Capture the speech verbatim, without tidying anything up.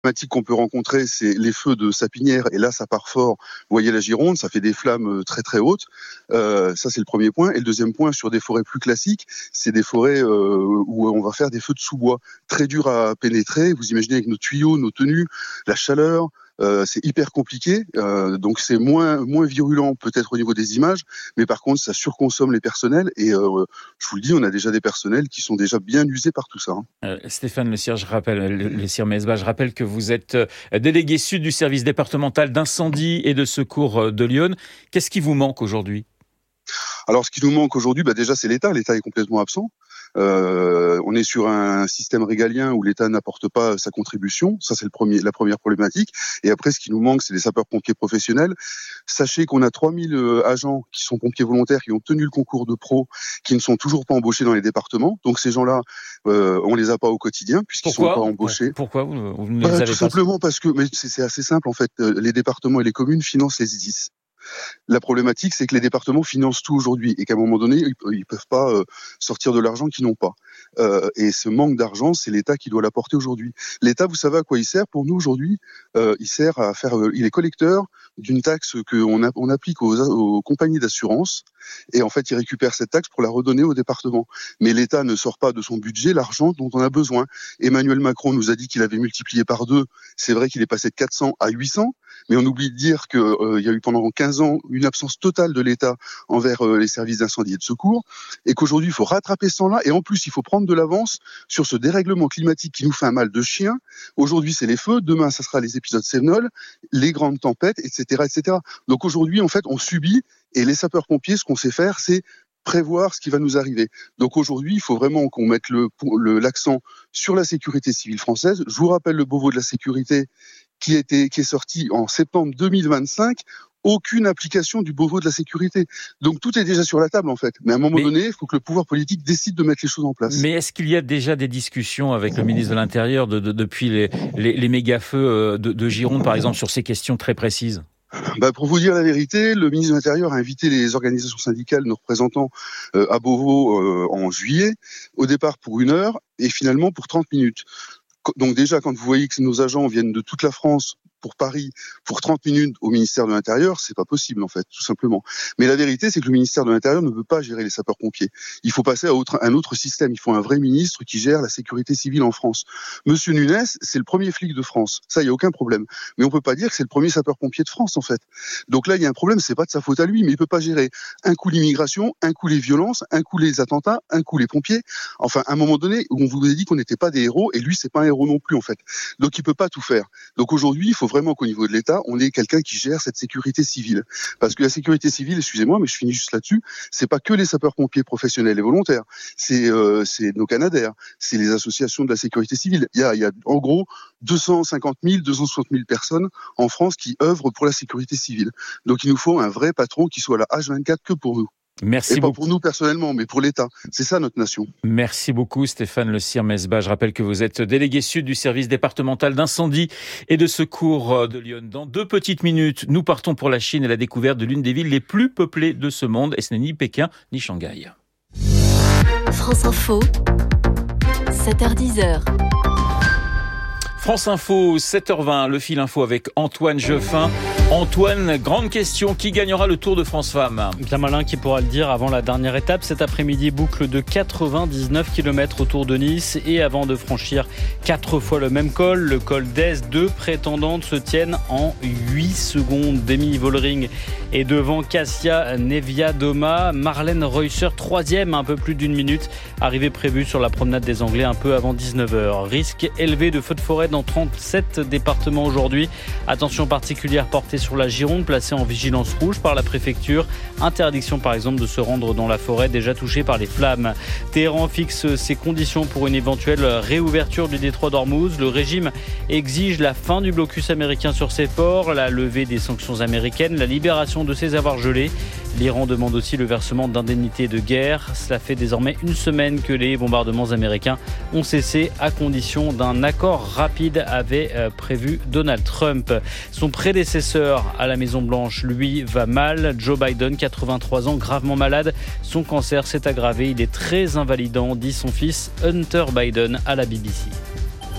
problématique qu'on peut rencontrer, c'est les feux de sapinières, et là ça part fort. Vous voyez la Gironde, ça fait des flammes très très hautes. Euh, ça c'est le premier point. Et le deuxième point, sur des forêts plus classiques, c'est des forêts euh, où on va faire des feux de sous-bois, très durs à pénétrer. Vous imaginez avec nos tuyaux, nos tenues, la chaleur. Euh, c'est hyper compliqué, euh, donc c'est moins moins virulent peut-être au niveau des images, mais par contre ça surconsomme les personnels et euh, je vous le dis, on a déjà des personnels qui sont déjà bien usés par tout ça. Hein. Euh, Stéphane Le Sire, je rappelle, Le Sire Mesbah, je rappelle que vous êtes délégué sud du service départemental d'incendie et de secours de Lyon. Qu'est-ce qui vous manque aujourd'hui ? Alors ce qui nous manque aujourd'hui, bah déjà c'est l'État. L'État est complètement absent. Euh, on est sur un système régalien où l'État n'apporte pas sa contribution. Ça, c'est le premier, la première problématique. Et après, ce qui nous manque, c'est les sapeurs-pompiers professionnels. Sachez qu'on a trois mille agents qui sont pompiers volontaires, qui ont tenu le concours de pro, qui ne sont toujours pas embauchés dans les départements. Donc ces gens-là, euh, on les a pas au quotidien puisqu'ils Pourquoi sont pas embauchés. Pourquoi vous, vous ne les bah, avez tout pas simplement parce que, mais c'est, c'est assez simple en fait. Les départements et les communes financent les I D I S. La problématique, c'est que les départements financent tout aujourd'hui et qu'à un moment donné, ils ne peuvent pas euh, sortir de l'argent qu'ils n'ont pas. Euh, et ce manque d'argent, c'est l'État qui doit l'apporter aujourd'hui. L'État, vous savez à quoi il sert pour nous aujourd'hui ? euh, Il sert à faire. Euh, il est collecteur d'une taxe qu'on on applique aux, aux compagnies d'assurance. Et en fait, il récupère cette taxe pour la redonner au département. Mais l'État ne sort pas de son budget l'argent dont on a besoin. Emmanuel Macron nous a dit qu'il avait multiplié par deux. C'est vrai qu'il est passé de quatre cents à huit cents. Mais on oublie de dire qu'il euh, y a eu pendant quinze ans une absence totale de l'État envers euh, les services d'incendie et de secours, et qu'aujourd'hui il faut rattraper ce temps-là, et en plus il faut prendre de l'avance sur ce dérèglement climatique qui nous fait un mal de chien. Aujourd'hui c'est les feux, demain ça sera les épisodes Cévenol, les grandes tempêtes, et cetera, et cetera. Donc aujourd'hui en fait on subit, et les sapeurs-pompiers, ce qu'on sait faire, c'est prévoir ce qui va nous arriver. Donc aujourd'hui, il faut vraiment qu'on mette le, le, l'accent sur la sécurité civile française. Je vous rappelle le Beauvau de la sécurité qui, était, qui est sorti en septembre deux mille vingt-cinq. Aucune application du Beauvau de la sécurité. Donc tout est déjà sur la table en fait. Mais à un moment mais, donné, il faut que le pouvoir politique décide de mettre les choses en place. Mais est-ce qu'il y a déjà des discussions avec le ministre de l'Intérieur de, de, depuis les, les, les méga-feux de, de Gironde, par exemple, sur ces questions très précises ? Bah pour vous dire la vérité, le ministre de l'Intérieur a invité les organisations syndicales, nos représentants euh, à Beauvau euh, en juillet, au départ pour une heure et finalement pour trente minutes. Donc déjà, quand vous voyez que nos agents viennent de toute la France pour Paris, pour trente minutes au ministère de l'Intérieur, c'est pas possible en fait, tout simplement. Mais la vérité, c'est que le ministère de l'Intérieur ne peut pas gérer les sapeurs-pompiers. Il faut passer à autre, un autre système. Il faut un vrai ministre qui gère la sécurité civile en France. Monsieur Nunes, c'est le premier flic de France. Ça, il y a aucun problème. Mais on peut pas dire que c'est le premier sapeur-pompier de France en fait. Donc là, il y a un problème. C'est pas de sa faute à lui, mais il peut pas gérer un coup l'immigration, un coup les violences, un coup les attentats, un coup les pompiers. Enfin, à un moment donné, on vous a dit qu'on n'était pas des héros, et lui, c'est pas un héros non plus en fait. Donc il peut pas tout faire. Donc aujourd'hui, il faut vraiment qu'au niveau de l'État, on ait quelqu'un qui gère cette sécurité civile. Parce que la sécurité civile, excusez-moi, mais je finis juste là-dessus, c'est pas que les sapeurs-pompiers professionnels et volontaires, c'est, euh, c'est nos Canadaires, c'est les associations de la sécurité civile. Il y a, il y a en gros deux cent cinquante mille, deux cent soixante mille personnes en France qui œuvrent pour la sécurité civile. Donc il nous faut un vrai patron qui soit là H vingt-quatre que pour nous. Merci et pas beaucoup. pour nous personnellement, mais pour l'État. C'est ça notre nation. Merci beaucoup Stéphane Le Sire Mesbah. Je rappelle que vous êtes délégué sud du service départemental d'incendie et de secours de Lyon. Dans deux petites minutes, nous partons pour la Chine et la découverte de l'une des villes les plus peuplées de ce monde. Et ce n'est ni Pékin ni Shanghai. France Info, sept heures dix. France Info, sept heures vingt, le fil info avec Antoine Jeuffin. Antoine, grande question, qui gagnera le Tour de France Femmes ? Bien malin qui pourra le dire avant la dernière étape. Cet après-midi, boucle de quatre-vingt-dix-neuf kilomètres autour de Nice. Et avant de franchir quatre fois le même col, le col d'Est, deux prétendantes se tiennent en huit secondes. Demi Vollering est devant Cassia Neviadoma. Marlène Reusser, troisième, un peu plus d'une minute. Arrivée prévue sur la promenade des Anglais un peu avant dix-neuf heures. Risque élevé de feux de forêt dans trente-sept départements aujourd'hui. Attention particulière portée sur la Gironde, placée en vigilance rouge par la préfecture. Interdiction par exemple de se rendre dans la forêt déjà touchée par les flammes. Téhéran fixe ses conditions pour une éventuelle réouverture du détroit d'Ormuz. Le régime exige la fin du blocus américain sur ses ports, la levée des sanctions américaines, la libération de ses avoirs gelés. L'Iran demande aussi le versement d'indemnités de guerre. Cela fait désormais une semaine que les bombardements américains ont cessé à condition d'un accord rapide, avait prévu Donald Trump. Son prédécesseur à la Maison-Blanche, lui, va mal. Joe Biden, quatre-vingt-trois ans, gravement malade. Son cancer s'est aggravé. Il est très invalidant, dit son fils Hunter Biden à la B B C.